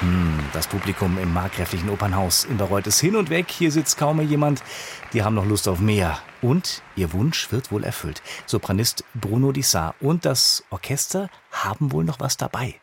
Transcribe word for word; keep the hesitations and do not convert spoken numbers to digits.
Hm, das Publikum im markgräflichen Opernhaus in Bayreuth ist hin und weg. Hier sitzt kaum mehr jemand. Die haben noch Lust auf mehr. Und ihr Wunsch wird wohl erfüllt. Sopranist Bruno Dissart und das Orchester haben wohl noch was dabei.